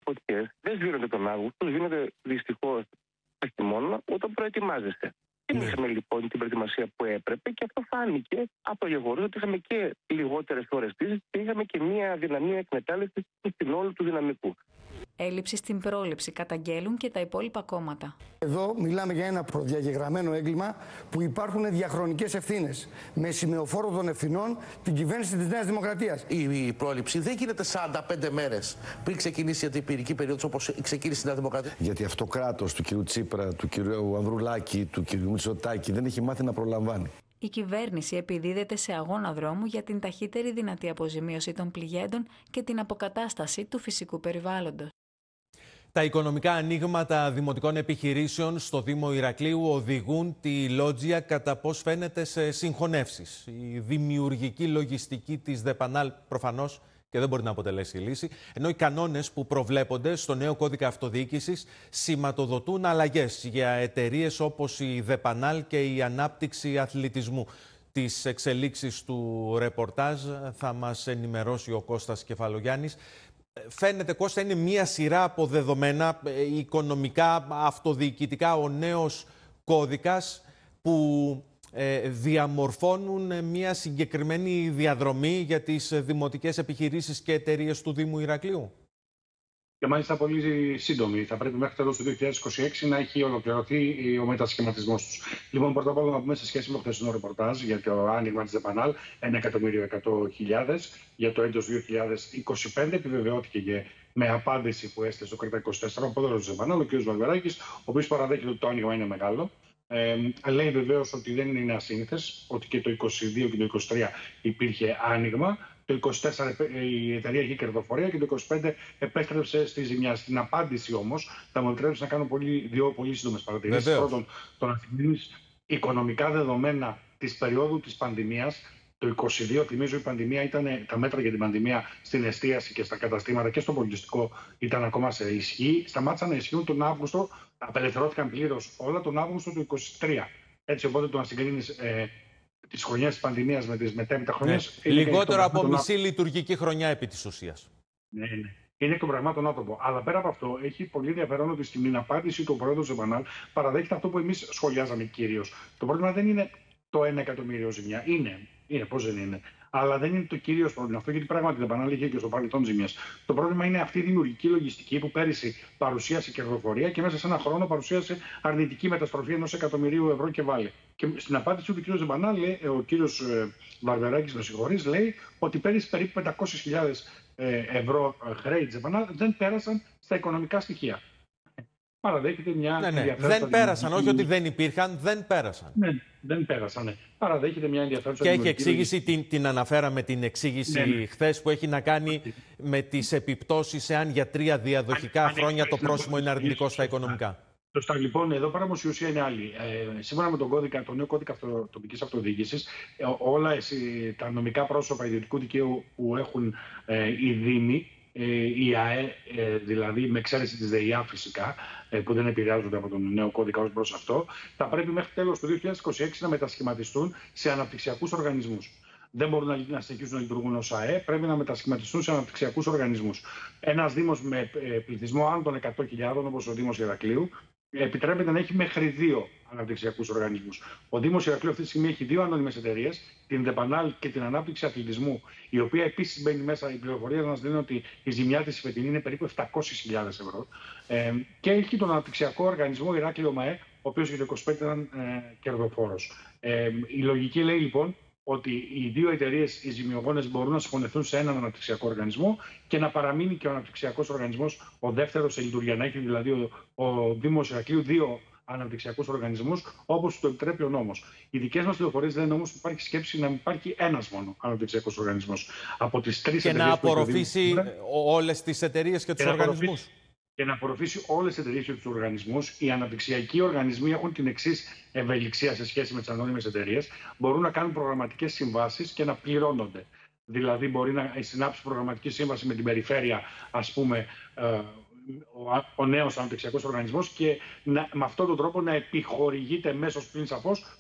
φωτιές δεν σβήνονται τον Αύγουστο, σβήνονται δυστυχώς το χειμώνα όταν προετοιμάζεσαι. Δεν είχαμε λοιπόν την προετοιμασία που έπρεπε και αυτό φάνηκε από το γεγονός ότι είχαμε και λιγότερες ώρες πτήσης και είχαμε και μια δυναμία εκμετάλλευσης του συνόλου του δυναμικού. Έλλειψη στην πρόληψη καταγγέλουν και τα υπόλοιπα κόμματα. Εδώ μιλάμε για ένα προδιαγεγραμμένο έγκλημα που υπάρχουν διαχρονικές ευθύνες. Με σημεοφόρο των ευθυνών την κυβέρνηση της Νέας Δημοκρατίας. Η πρόληψη δεν γίνεται 45 μέρες πριν ξεκινήσει η αντιπυρική περίοδος όπως ξεκίνησε η Νέα Δημοκρατία. Γιατί αυτό το κράτος του κ. Τσίπρα, του κ. Ανδρουλάκη, του κ. Μητσοτάκη δεν έχει μάθει να προλαμβάνει. Η κυβέρνηση επιδίδεται σε αγώνα δρόμου για την ταχύτερη δυνατή αποζημίωση των πληγέντων και την αποκατάσταση του φυσικού περιβάλλοντος. Τα οικονομικά ανοίγματα δημοτικών επιχειρήσεων στο Δήμο Ηρακλείου οδηγούν τη Λότζια κατά πώς φαίνεται σε συγχωνεύσεις. Η δημιουργική λογιστική της ΔΕΠΑΝΑΛ προφανώς και δεν μπορεί να αποτελέσει λύση, ενώ οι κανόνες που προβλέπονται στο νέο κώδικα αυτοδιοίκησης σηματοδοτούν αλλαγές για εταιρείες όπως η ΔΕΠΑΝΑΛ και η Ανάπτυξη Αθλητισμού. Τις εξελίξεις του ρεπορτάζ θα μας ενημερώσει ο Κώστας Κεφαλογιάννης. Φαίνεται, Κώστα, είναι μία σειρά από δεδομένα οικονομικά, αυτοδιοικητικά, ο νέος κώδικας που διαμορφώνουν μία συγκεκριμένη διαδρομή για τις δημοτικές επιχειρήσεις και εταιρείες του Δήμου Ηρακλείου. Και μάλιστα πολύ σύντομη. Θα πρέπει μέχρι τέλος του 2026 να έχει ολοκληρωθεί ο μετασχηματισμός τους. Λοιπόν, πρώτα απ' όλα να πούμε σε σχέση με το χθεσινό ρεπορτάζ για το άνοιγμα της ΔΕΠΑΝΑΛ, 1.100.000 για το έτος 2025. Επιβεβαιώθηκε και με απάντηση που έστειλε στο ΚΡΤΑ 24 ο πρόεδρος της ΔΕΠΑΝΑΛ, ο κ. Βαλβεράκης, ο οποίος παραδέχεται ότι το άνοιγμα είναι μεγάλο. Λέει βεβαίως ότι δεν είναι ασύνηθες, ότι και το 2022 και το 2023 υπήρχε άνοιγμα. Το 2024 η εταιρεία είχε κερδοφορία και το 2025 επέστρεψε στη ζημιά. Στην απάντηση όμως, θα μου επιτρέψει να κάνω δύο πολύ σύντομες παρατηρήσεις. Πρώτον, το να θυμίσει οικονομικά δεδομένα της περίοδου της πανδημίας. Το 2022, θυμίζω, η πανδημία τα μέτρα για την πανδημία στην εστίαση και στα καταστήματα και στο πολιτιστικό ήταν ακόμα σε ισχύ. Σταμάτησαν να ισχύουν τον Αύγουστο, απελευθερώθηκαν πλήρως όλα τον Αύγουστο του 2023. Έτσι, οπότε το να συγκρίνεις τις χρονιές της πανδημίας με τις μετέπειτα χρονιές. Λιγότερο από μισή λειτουργική χρονιά επί της ουσίας. Ναι. Είναι εκ των πραγμάτων άνθρωπο. Αλλά πέρα από αυτό, έχει πολύ ενδιαφέρον ότι στην απάντηση του πρόεδρου της ΔΕΠΑΝΑΛ παραδέχεται αυτό που εμείς σχολιάζαμε κυρίως. Το πρόβλημα δεν είναι το 1 εκατομμύριο ζημιά. Είναι, πώς δεν είναι. Αλλά δεν είναι το κυρίως πρόβλημα αυτό, γιατί πράγματι η ΔΕΠΑΝΑΛ είχε και στο παρελθόν ζημιές. Το πρόβλημα είναι αυτή η δημιουργική λογιστική που πέρυσι παρουσίασε κερδοφορία και μέσα σε ένα χρόνο παρουσίασε αρνητική μεταστροφή 1 εκατομμυρίου ευρώ και βάλει. Και στην απάντηση του κ. ΔΕΠΑΝΑΛ, ο κ. Βαρβεράκης, με συγχωρείς, λέει ότι πέρυσι περίπου 500.000 ευρώ χρέη της ΔΕΠΑΝΑΛ δεν πέρασαν στα οικονομικά στοιχεία. Παραδέχεται μια ενδιαφέρουσα. Δεν πέρασαν, όχι ότι δεν υπήρχαν, δεν πέρασαν. Ναι, δεν πέρασαν. Ναι. Παραδέχεται μια ενδιαφέρουσα. Και έχει εξήγηση, την αναφέραμε την εξήγηση χθες, που έχει να κάνει με τις επιπτώσεις εάν για 3 διαδοχικά χρόνια το πρόσημο είναι αρνητικό στα οικονομικά. Σωστά, λοιπόν, εδώ όμως η ουσία είναι άλλη. Σύμφωνα με τον νέο κώδικα τοπικής αυτοδιοίκησης, όλα τα νομικά πρόσωπα ιδιωτικού δικαίου που έχουν οι Δήμοι, η ΑΕ, δηλαδή με εξαίρεση της ΔΕΙΑ φυσικά, που δεν επηρεάζονται από τον νέο κώδικα ως προς αυτό, θα πρέπει μέχρι τέλος του 2026 να μετασχηματιστούν σε αναπτυξιακούς οργανισμούς. Δεν μπορούν να συνεχίσουν να λειτουργούν ως ΑΕ, πρέπει να μετασχηματιστούν σε αναπτυξιακούς οργανισμούς. Ένας Δήμος με πληθυσμό άνω των 100.000, όπως ο Δήμος Ηρακλείου, επιτρέπεται να έχει μέχρι 2 αναπτυξιακούς οργανισμούς. Ο Δήμος Ηρακλείου αυτή τη στιγμή έχει 2 ανώνυμες εταιρείες, την ΔΕΠΑΝΑΛ και την Ανάπτυξη Αθλητισμού, η οποία επίσης μπαίνει μέσα. Οι πληροφορίες μας λένε ότι η ζημιά της φετινή είναι περίπου 700.000 ευρώ. Και έχει τον αναπτυξιακό οργανισμό Ηράκλειο ΜΑΕ, ο οποίος για το 2025 ήταν κερδοφόρος. Η λογική λέει λοιπόν ότι οι 2 εταιρείες, οι ζημιογόνες, μπορούν να συγχωνευτούν σε έναν αναπτυξιακό οργανισμό και να παραμείνει και ο αναπτυξιακός οργανισμός ο δεύτερος σε λειτουργία. Να έχει δηλαδή ο Δήμος Ηρακλείου 2 αναπτυξιακούς οργανισμούς, όπως το επιτρέπει ο νόμος. Οι δικές μας πληροφορίες λένε όμως ότι υπάρχει σκέψη να υπάρχει ένας μόνο αναπτυξιακός οργανισμός. Από τις 3 και να απορροφήσει όλες τις εταιρείες και τους οργανισμούς. Και να απορροφήσει όλες τις εταιρείες και τους οργανισμούς. Οι αναπτυξιακοί οργανισμοί έχουν την εξής ευελιξία σε σχέση με τις ανώνυμες εταιρείες. Μπορούν να κάνουν προγραμματικές συμβάσεις και να πληρώνονται. Δηλαδή, μπορεί να συνάψει προγραμματική σύμβαση με την περιφέρεια, ας πούμε, ο νέος αναπτυξιακός οργανισμός, και με αυτόν τον τρόπο να επιχορηγείται μέσως πλην σαφώς